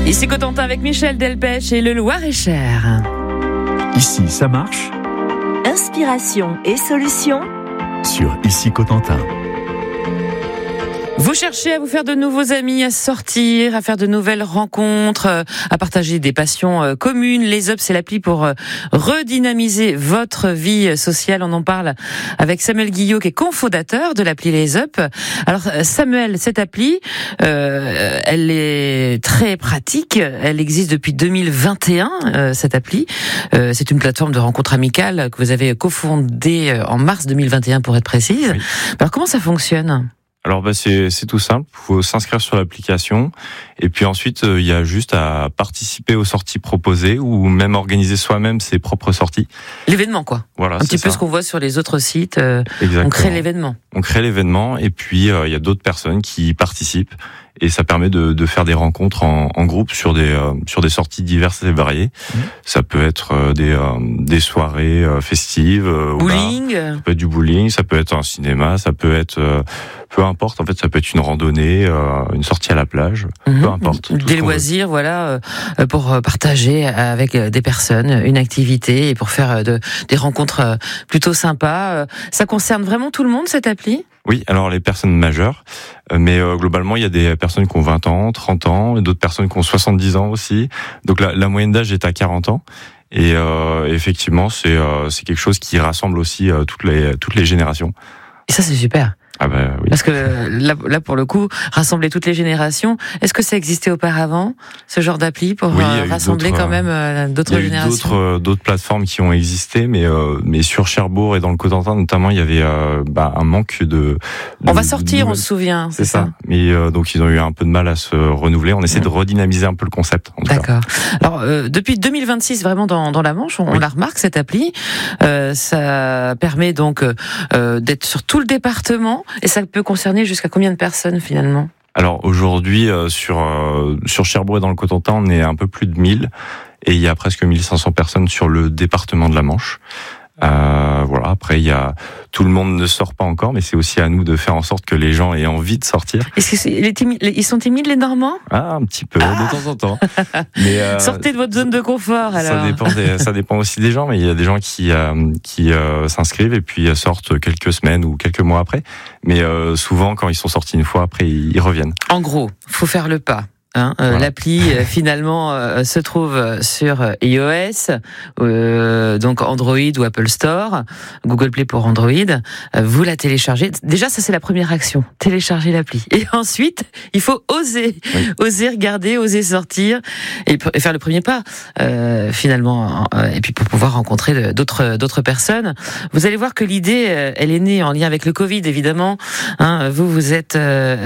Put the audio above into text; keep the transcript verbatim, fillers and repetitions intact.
Ici Cotentin avec Michel Delpech et le Loir-et-Cher. Ici, ça marche. Inspiration et solutions Sur Ici Cotentin. Vous cherchez à vous faire de nouveaux amis, à sortir, à faire de nouvelles rencontres, à partager des passions communes. Les Up, c'est l'appli pour redynamiser votre vie sociale. On en parle avec Samuel Guillot, qui est cofondateur de l'appli Les Up. Alors Samuel, cette appli, euh, elle est très pratique. Elle existe depuis deux mille vingt et un, euh, cette appli. Euh, c'est une plateforme de rencontres amicales que vous avez cofondée en mars deux mille vingt et un, pour être précise. Oui. Alors comment ça fonctionne ? Alors bah c'est c'est tout simple, il faut s'inscrire sur l'application et puis ensuite il euh, y a juste à participer aux sorties proposées ou même organiser soi-même ses propres sorties. L'événement quoi. Voilà, un petit ça. peu ce qu'on voit sur les autres sites. Euh, on crée l'événement. On crée l'événement et puis il euh, y a d'autres personnes qui participent et ça permet de de faire des rencontres en, en groupe sur des euh, sur des sorties diverses et variées. Mmh. Ça peut être euh, des euh, des soirées euh, festives, euh, bowling. Ça peut être du bowling, ça peut être un cinéma, ça peut être euh, peu importe, en fait, ça peut être une randonnée, euh, une sortie à la plage, mmh, peu importe. Des loisirs, voilà, euh, pour partager avec des personnes une activité et pour faire de, des rencontres plutôt sympas. Ça concerne vraiment tout le monde, cette appli ? Oui, alors les personnes majeures, mais euh, globalement, il y a des personnes qui ont vingt ans, trente ans, et d'autres personnes qui ont soixante-dix ans aussi. Donc la, la moyenne d'âge est à quarante ans. Et euh, effectivement, c'est, euh, c'est quelque chose qui rassemble aussi euh, toutes les, toutes les générations. Et ça, c'est super. Ah bah oui. Parce que là, là, pour le coup, rassembler toutes les générations. Est-ce que ça existait auparavant, ce genre d'appli, pour oui, euh, rassembler quand même euh, d'autres générations ? Il y a eu d'autres, euh, d'autres plateformes qui ont existé, mais euh, mais sur Cherbourg et dans le Cotentin notamment, il y avait euh, bah, un manque de, de. On va sortir, de... on se souvient. C'est, c'est ça. ça. Mais euh, donc ils ont eu un peu de mal à se renouveler. On essaie mmh. de redynamiser un peu le concept. En D'accord. Alors euh, depuis deux mille vingt-six, vraiment dans dans la Manche, on, oui. on la remarque cette appli. Euh, ça permet donc euh, d'être sur tout le département et ça peut concerner jusqu'à combien de personnes finalement ? Alors aujourd'hui, euh, sur euh, sur Cherbourg et dans le Cotentin, on est un peu plus de mille et il y a presque mille cinq cents personnes sur le département de la Manche. Euh, voilà. Après, il y a tout le monde ne sort pas encore, mais c'est aussi à nous de faire en sorte que les gens aient envie de sortir. Est-ce que c'est, les timides, ils sont timides les Normands ? Ah, un petit peu, ah de temps en temps. Mais euh, sortez de votre zone de confort. Alors. Ça dépend, des, ça dépend aussi des gens, mais il y a des gens qui euh, qui euh, s'inscrivent et puis sortent quelques semaines ou quelques mois après. Mais euh, souvent, quand ils sont sortis une fois, après ils reviennent. En gros, faut faire le pas. Hein, euh, voilà. L'appli euh, finalement euh, se trouve sur iOS, euh, donc Android ou Apple Store, Google Play pour Android. Euh, vous la téléchargez. Déjà, ça c'est la première action, télécharger l'appli. Et ensuite, il faut oser, oui. oser regarder, oser sortir et, et faire le premier pas euh, finalement. Euh, et puis pour pouvoir rencontrer d'autres d'autres personnes. Vous allez voir que l'idée, euh, elle est née en lien avec le Covid évidemment. Hein, vous vous êtes euh,